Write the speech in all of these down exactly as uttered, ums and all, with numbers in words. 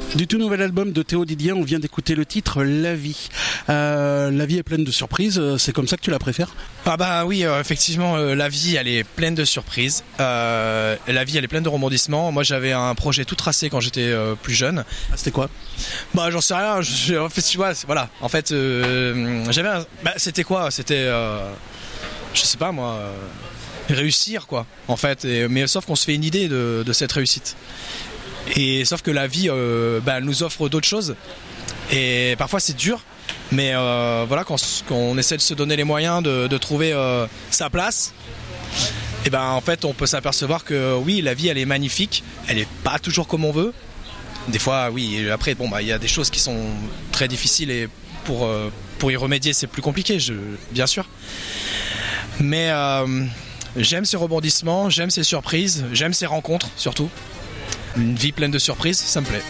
Du tout nouvel album de Théo Didier, on vient d'écouter le titre La Vie. Euh, la vie est pleine de surprises, c'est comme ça que tu la préfères ? Ah bah oui, euh, effectivement, euh, la vie elle est pleine de surprises. Euh, la vie elle est pleine de rebondissements. Moi j'avais un projet tout tracé quand j'étais euh, plus jeune. Ah, c'était quoi ? Bah j'en sais rien. Je, en fait, tu vois, voilà. En fait, euh, j'avais un. Bah c'était quoi ? C'était, euh, je sais pas moi, euh, réussir quoi. En fait, et, mais sauf qu'on se fait une idée de, de cette réussite. Et sauf que la vie, euh, bah, elle nous offre d'autres choses. Et parfois c'est dur, mais euh, voilà, quand, quand on essaie de se donner les moyens de, de trouver euh, sa place, et ben en fait on peut s'apercevoir que oui, la vie elle est magnifique, elle est pas toujours comme on veut. Des fois oui, et après bon bah il y a des choses qui sont très difficiles et pour euh, pour y remédier c'est plus compliqué, je, bien sûr. Mais euh, j'aime ces rebondissements, j'aime ces surprises, j'aime ces rencontres surtout. Une vie pleine de surprises, ça me plaît.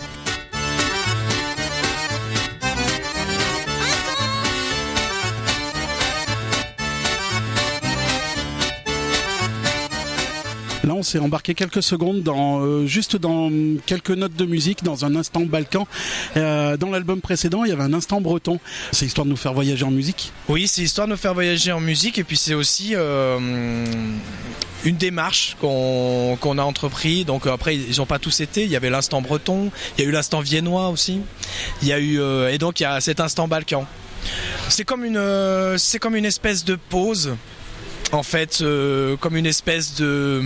Là, on s'est embarqué quelques secondes dans, euh, juste dans quelques notes de musique, dans un instant balkan. Euh, dans l'album précédent, il y avait un instant breton. C'est histoire de nous faire voyager en musique ? Oui, c'est histoire de nous faire voyager en musique, et puis c'est aussi euh, une démarche qu'on, qu'on a entrepris. Donc après, ils n'ont pas tous été. Il y avait l'instant breton, il y a eu l'instant viennois aussi. Il y a eu euh, et donc il y a cet instant balkan. C'est comme une, euh, c'est comme une espèce de pause, en fait, euh, comme une espèce de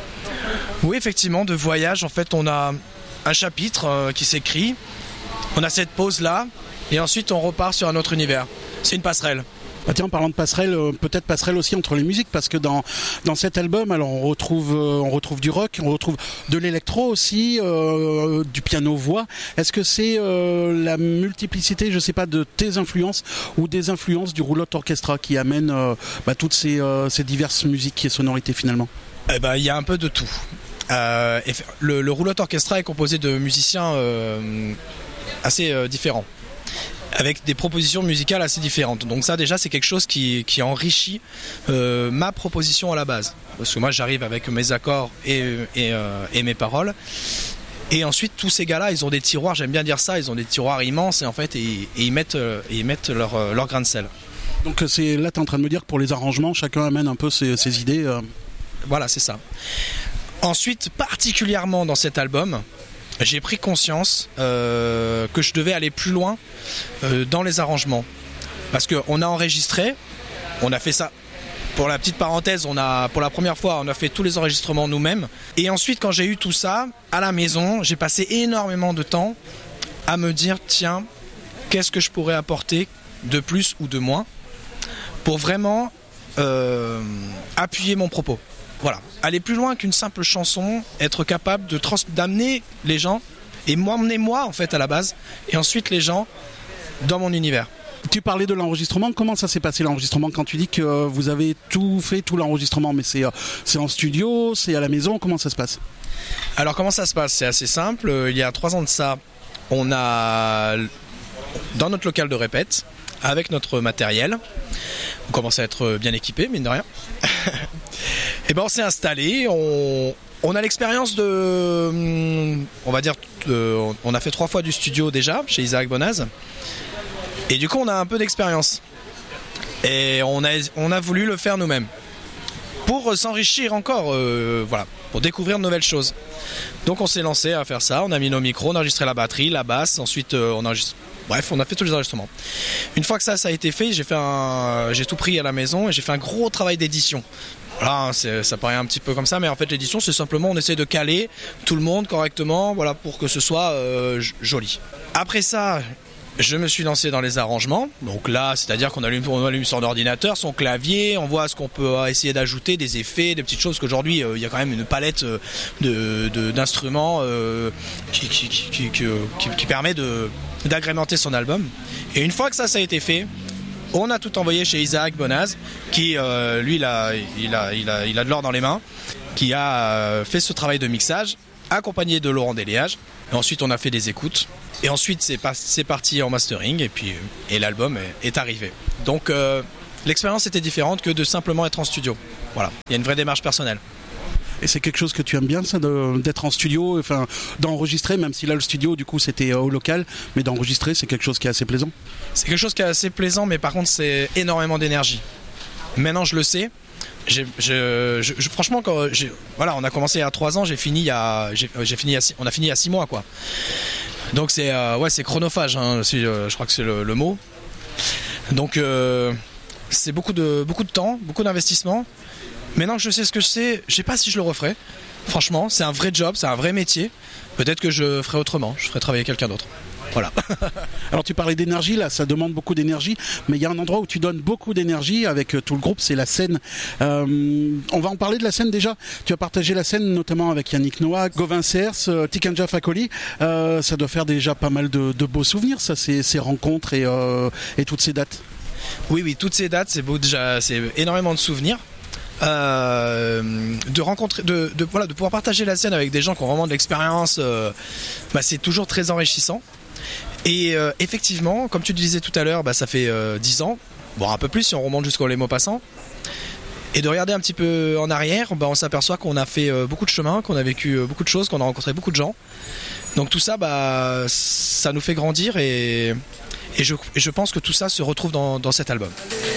Oui, effectivement, de voyage. En fait, on a un chapitre euh, qui s'écrit, on a cette pause-là, et ensuite on repart sur un autre univers. C'est une passerelle. Ah tiens, en parlant de passerelle, euh, peut-être passerelle aussi entre les musiques, parce que dans dans cet album, alors on retrouve euh, on retrouve du rock, on retrouve de l'électro aussi, euh, du piano-voix. Est-ce que c'est euh, la multiplicité, je sais pas, de tes influences ou des influences du roulotte orchestra qui amène euh, bah, toutes ces euh, ces diverses musiques et sonorités finalement ? Eh ben, il y a un peu de tout. Euh, le, le roulotte orchestra est composé de musiciens euh, assez euh, différents, avec des propositions musicales assez différentes. Donc ça déjà c'est quelque chose qui, qui enrichit euh, ma proposition à la base. Parce que moi j'arrive avec mes accords et, et, euh, et mes paroles. Et ensuite tous ces gars-là ils ont des tiroirs, j'aime bien dire ça, ils ont des tiroirs immenses et en fait et, et ils mettent, et ils mettent leur, leur grain de sel. Donc c'est, là tu es en train de me dire que pour les arrangements, chacun amène un peu ses, ses idées. Euh... Voilà, c'est ça. Ensuite, particulièrement dans cet album, j'ai pris conscience euh, que je devais aller plus loin euh, dans les arrangements. Parce qu'on a enregistré, on a fait ça. Pour la petite parenthèse, on a, pour la première fois, on a fait tous les enregistrements nous-mêmes. Et ensuite, quand j'ai eu tout ça, à la maison, j'ai passé énormément de temps à me dire, tiens, qu'est-ce que je pourrais apporter de plus ou de moins pour vraiment euh, appuyer mon propos. Voilà, aller plus loin qu'une simple chanson, être capable de trans- d'amener les gens et m'emmener moi en fait à la base, et ensuite les gens dans mon univers. Tu parlais de l'enregistrement, comment ça s'est passé l'enregistrement quand tu dis que vous avez tout fait, tout l'enregistrement, mais c'est, c'est en studio, c'est à la maison, comment ça se passe ? Alors comment ça se passe ? C'est assez simple, il y a trois ans de ça, on a dans notre local de répète, avec notre matériel, on commence à être bien équipé, mine de rien. Et ben on s'est installé, on, on a l'expérience de, on va dire, de, on a fait trois fois du studio déjà chez Isaac Bonaz, et du coup on a un peu d'expérience. Et on a, on a voulu le faire nous-mêmes pour s'enrichir encore, euh, voilà, pour découvrir de nouvelles choses. Donc on s'est lancé à faire ça, on a mis nos micros, on a enregistré la batterie, la basse, ensuite euh, on a enregistré. Bref, on a fait tous les enregistrements. Une fois que ça, ça a été fait, j'ai fait un, j'ai tout pris à la maison et j'ai fait un gros travail d'édition. Voilà, c'est, ça paraît un petit peu comme ça, mais en fait l'édition c'est simplement on essaie de caler tout le monde correctement, voilà, pour que ce soit euh, joli. Après ça, je me suis lancé dans les arrangements. Donc là, c'est-à-dire qu'on allume, on allume son ordinateur, son clavier, on voit ce qu'on peut essayer d'ajouter, des effets, des petites choses, qu'aujourd'hui euh, il y a quand même une palette de, de, d'instruments euh, qui, qui, qui, qui, qui, qui, qui permet de, d'agrémenter son album. Et une fois que ça, ça a été fait, on a tout envoyé chez Isaac Bonaz, qui euh, lui il a, il, a, il, a, il a de l'or dans les mains, qui a euh, fait ce travail de mixage, accompagné de Laurent Deléage. Et ensuite on a fait des écoutes. Et ensuite c'est, pas, c'est parti en mastering et puis et l'album est, est arrivé. Donc euh, l'expérience était différente que de simplement être en studio. Voilà, il y a une vraie démarche personnelle. Et c'est quelque chose que tu aimes bien, ça, de, d'être en studio, enfin, d'enregistrer, même si là le studio du coup c'était au local, mais d'enregistrer c'est quelque chose qui est assez plaisant. C'est quelque chose qui est assez plaisant, mais par contre c'est énormément d'énergie. Maintenant je le sais. J'ai, je, je, je, franchement, quand j'ai, voilà, on a commencé il y a trois ans, j'ai fini il y a, j'ai, j'ai fini, il y a, on a fini il y a six mois, quoi. Donc c'est, euh, ouais, c'est chronophage, hein, si, euh, je crois que c'est le, le mot. Donc euh, c'est beaucoup de, beaucoup de temps, beaucoup d'investissement. Maintenant que je sais ce que je sais, je sais pas si je le referai. Franchement, c'est un vrai job, c'est un vrai métier. Peut-être que je ferai autrement, je ferai travailler quelqu'un d'autre. Voilà. Alors tu parlais d'énergie, là ça demande beaucoup d'énergie, mais il y a un endroit où tu donnes beaucoup d'énergie avec tout le groupe, c'est la scène. Euh, on va en parler de la scène déjà. Tu as partagé la scène notamment avec Yannick Noah, Gauvin Cers, Tikanja Fakoli. Euh, ça doit faire déjà pas mal de, de beaux souvenirs, ça, ces, ces rencontres et, euh, et toutes ces dates. Oui, oui, toutes ces dates, c'est beau, déjà, c'est énormément de souvenirs. Euh, de rencontrer, de, de, voilà, de pouvoir partager la scène avec des gens qui ont vraiment de l'expérience, euh, bah, c'est toujours très enrichissant. Et euh, effectivement, comme tu le disais tout à l'heure, bah, ça fait euh, dix ans, bon un peu plus si on remonte jusqu'au Les Mots Passants. Et de regarder un petit peu en arrière, bah, on s'aperçoit qu'on a fait euh, beaucoup de chemin, qu'on a vécu euh, beaucoup de choses, qu'on a rencontré beaucoup de gens. Donc tout ça, bah, ça nous fait grandir et, et, je, et je pense que tout ça se retrouve dans, dans cet album.